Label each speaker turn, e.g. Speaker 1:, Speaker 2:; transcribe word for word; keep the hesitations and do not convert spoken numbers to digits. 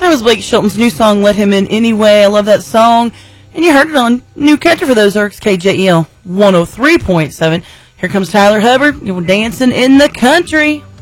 Speaker 1: That was Blake Shelton's new song, Let Him In Anyway. I love that song. And you heard it on New Country for those Erks, K J E L one oh three point seven. Here comes Tyler Hubbard, Dancing in the Country.